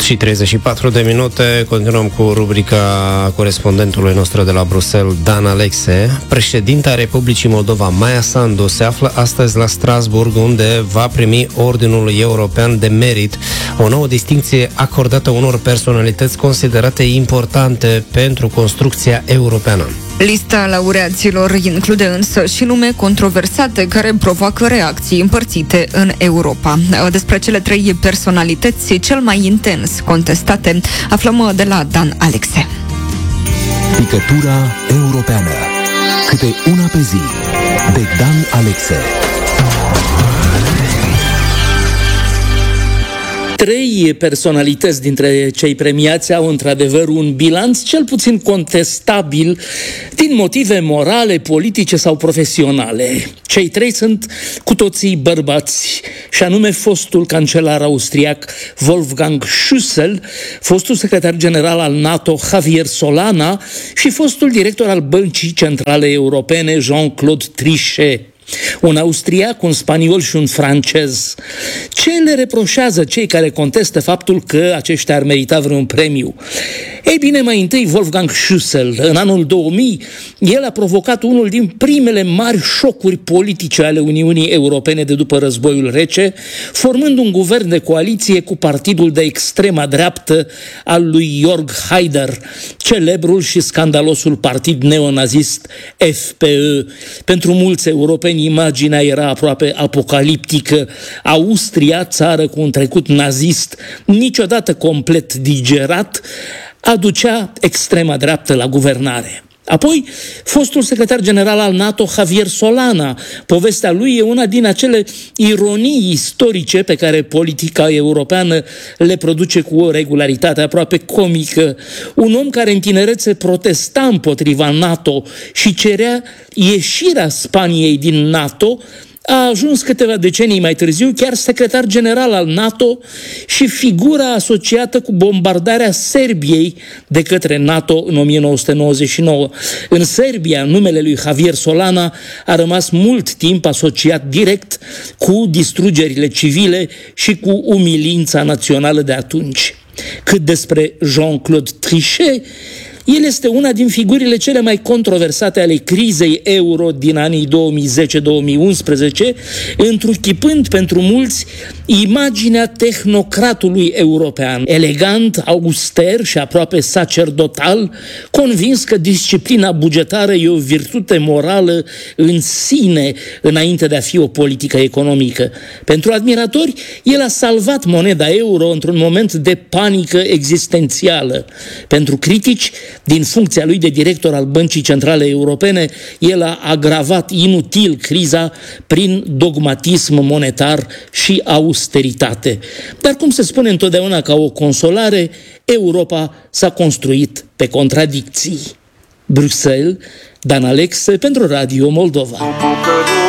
Și 34 de minute, continuăm cu rubrica corespondentului nostru de la Bruxelles, Dan Alexe. Președinta Republicii Moldova, Maia Sandu, se află astăzi la Strasbourg, unde va primi Ordinul European de Merit, o nouă distincție acordată unor personalități considerate importante pentru construcția europeană. Lista laureaților include însă și nume controversate care provoacă reacții împărțite în Europa. Despre cele 3 personalități cel mai intens contestate aflăm de la Dan Alexe. Picătura europeană. Câte una pe zi. De Dan Alexe. 3 personalități dintre cei premiați au într-adevăr un bilanț cel puțin contestabil din motive morale, politice sau profesionale. Cei 3 sunt cu toții bărbați, și anume fostul cancelar austriac Wolfgang Schüssel, fostul secretar general al NATO Javier Solana și fostul director al Băncii Centrale Europene Jean-Claude Trichet. Un austriac, un spaniol și un francez. Ce le reproșează cei care contestă faptul că aceștia ar merita vreun premiu? Ei bine, mai întâi Wolfgang Schüssel. În anul 2000, el a provocat unul din primele mari șocuri politice ale Uniunii Europene de după Războiul Rece, formând un guvern de coaliție cu partidul de extrema dreaptă al lui Jörg Haider, celebrul și scandalosul partid neonazist FPÖ. Pentru mulți europeni, imaginea era aproape apocaliptică. Austria, țară cu un trecut nazist niciodată complet digerat, aducea extrema dreaptă la guvernare. Apoi, fostul secretar general al NATO, Javier Solana. Povestea lui e una din acele ironii istorice pe care politica europeană le produce cu o regularitate aproape comică. Un om care în tinerețe protesta împotriva NATO și cerea ieșirea Spaniei din NATO, a ajuns câteva decenii mai târziu chiar secretar general al NATO și figura asociată cu bombardarea Serbiei de către NATO în 1999. În Serbia, numele lui Javier Solana a rămas mult timp asociat direct cu distrugerile civile și cu umilința națională de atunci. Cât despre Jean-Claude Trichet, el este una din figurile cele mai controversate ale crizei euro din anii 2010-2011, întruchipând pentru mulți imaginea tehnocratului european, elegant, auster și aproape sacerdotal, convins că disciplina bugetară e o virtute morală în sine, înainte de a fi o politică economică. Pentru admiratori, el a salvat moneda euro într-un moment de panică existențială. Pentru critici, din funcția lui de director al Băncii Centrale Europene, el a agravat inutil criza prin dogmatism monetar și austeritate. Dar, cum se spune întotdeauna ca o consolare, Europa s-a construit pe contradicții. Bruxelles, Dan Alexe pentru Radio Moldova.